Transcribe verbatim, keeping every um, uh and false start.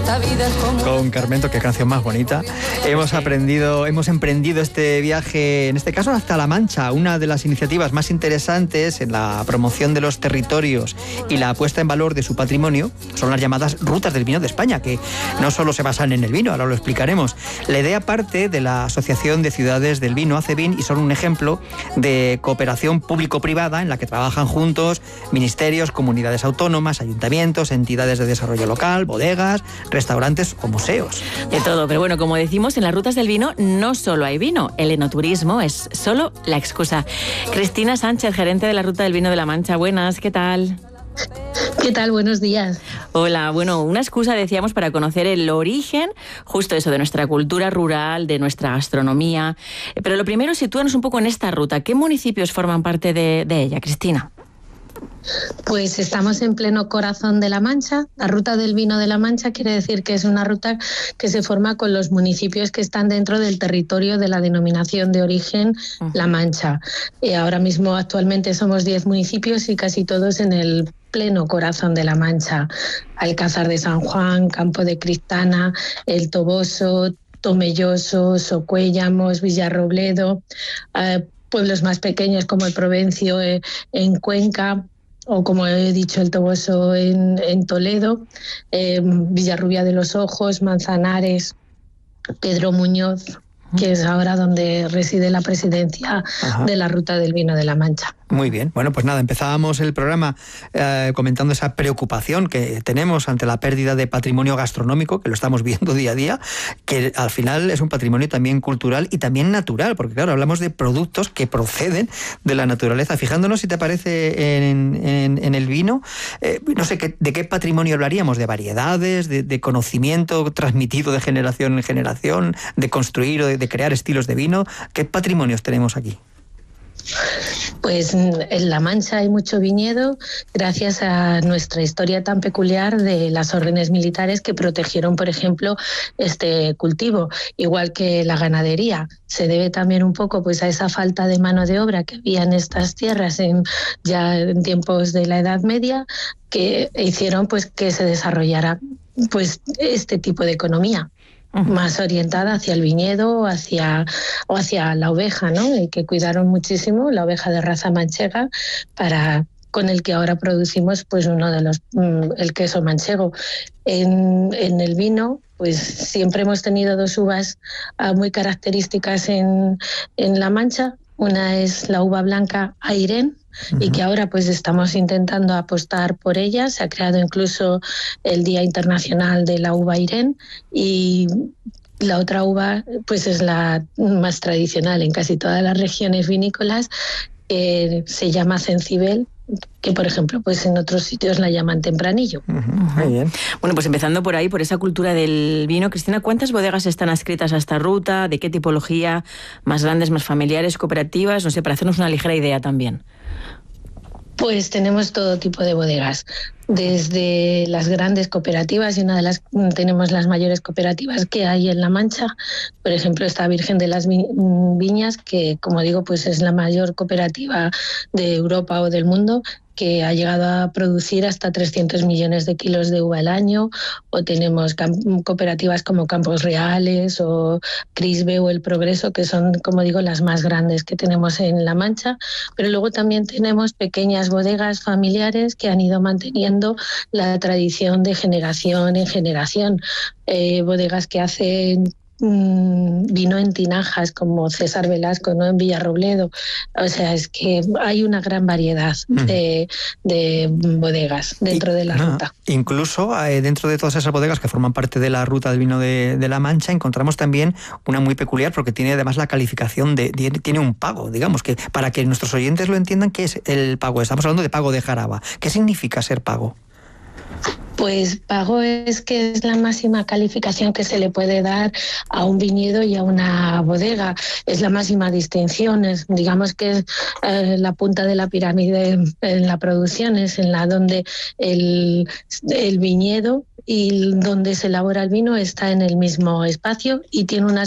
esta vida es como... Con Carmento, qué canción más bonita. Hemos aprendido, hemos emprendido este viaje, en este caso hasta La Mancha, una de las iniciativas más interesantes en la promoción de los territorios y la puesta en valor de su patrimonio son las llamadas rutas del vino de España, que no solo se basan en el vino, ahora lo explicaremos. La idea parte de la Asociación de Ciudades del Vino, ACEVIN, y son un ejemplo de cooperación público-privada en la que trabajan juntos ministerios, comunidades autónomas, ayuntamientos, entidades de desarrollo local, bodegas, restaurantes o museos. De todo, pero bueno, como decimos, en las rutas del vino no solo hay vino, el enoturismo es solo la excusa. Cristina Sánchez, gerente de la Ruta del Vino de La Mancha, buenas, ¿qué tal? ¿Qué tal? Buenos días. Hola, bueno, una excusa decíamos para conocer el origen, justo eso, de nuestra cultura rural, de nuestra gastronomía. Pero lo primero, sitúanos un poco en esta ruta. ¿Qué municipios forman parte de, de ella, Cristina? Pues estamos en pleno corazón de La Mancha. La Ruta del Vino de La Mancha quiere decir que es una ruta que se forma con los municipios que están dentro del territorio de la denominación de origen La Mancha. Eh, ahora mismo actualmente somos diez municipios y casi todos en el pleno corazón de La Mancha. Alcázar de San Juan, Campo de Cristana, El Toboso, Tomelloso, Socuéllamos, Villarrobledo, eh, pueblos más pequeños como el Provencio eh, en Cuenca, o como he dicho, El Toboso en, en Toledo, eh, Villarrubia de los Ojos, Manzanares, Pedro Muñoz, que es ahora donde reside la presidencia Ajá. de la Ruta del Vino de La Mancha. Muy bien. Bueno, pues nada, empezábamos el programa eh, comentando esa preocupación que tenemos ante la pérdida de patrimonio gastronómico, que lo estamos viendo día a día, que al final es un patrimonio también cultural y también natural, porque claro, hablamos de productos que proceden de la naturaleza. Fijándonos, si te parece, en, en, en el vino, eh, no sé qué, de qué patrimonio hablaríamos, de variedades, de, de conocimiento transmitido de generación en generación, de construir o de, de crear estilos de vino. ¿Qué patrimonios tenemos aquí? Pues en La Mancha hay mucho viñedo gracias a nuestra historia tan peculiar de las órdenes militares que protegieron, por ejemplo, este cultivo, igual que la ganadería. Se debe también un poco pues a esa falta de mano de obra que había en estas tierras en, ya en tiempos de la Edad Media, que hicieron pues que se desarrollara pues este tipo de economía más orientada hacia el viñedo hacia, o hacia la oveja, ¿no? Y que cuidaron muchísimo la oveja de raza manchega para con el que ahora producimos pues uno de los el queso manchego. En, en el vino pues siempre hemos tenido dos uvas uh, muy características en, en La Mancha. Una es la uva blanca Airén, uh-huh. y que ahora pues estamos intentando apostar por ella. Se ha creado incluso el Día Internacional de la Uva Airén, y la otra uva pues es la más tradicional en casi todas las regiones vinícolas, que se llama Cencibel, que por ejemplo pues en otros sitios la llaman Tempranillo. Uh-huh. Muy bien. Bueno, pues empezando por ahí, por esa cultura del vino, Cristina, ¿cuántas bodegas están adscritas a esta ruta? ¿De qué tipología? ¿Más grandes, más familiares, cooperativas? No sé, para hacernos una ligera idea también. Pues tenemos todo tipo de bodegas, desde las grandes cooperativas, y una de las tenemos las mayores cooperativas que hay en La Mancha. Por ejemplo, está Virgen de las Viñas, que como digo, pues es la mayor cooperativa de Europa o del mundo, que ha llegado a producir hasta trescientos millones de kilos de uva al año. O tenemos cooperativas como Campos Reales o Crisbe o El Progreso, que son, como digo, las más grandes que tenemos en La Mancha. Pero luego también tenemos pequeñas bodegas familiares que han ido manteniendo la tradición de generación en generación. Eh, bodegas que hacen vino en tinajas como César Velasco, ¿no? En Villarrobledo. O sea, es que hay una gran variedad de, de bodegas dentro y, de la no, ruta. Incluso eh, dentro de todas esas bodegas que forman parte de la Ruta del Vino de, de La Mancha, encontramos también una muy peculiar, porque tiene además la calificación de, de tiene un pago, digamos, que para que nuestros oyentes lo entiendan, ¿qué es el pago? Estamos hablando de pago de Jaraba. ¿Qué significa ser pago? Pues pago es que es la máxima calificación que se le puede dar a un viñedo y a una bodega. Es la máxima distinción, es, digamos que es eh, la punta de la pirámide en la producción, es en la donde el, el viñedo y donde se elabora el vino está en el mismo espacio y tiene unas